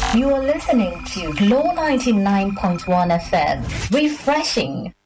You are listening to Glow 99.1 FM. Refreshing.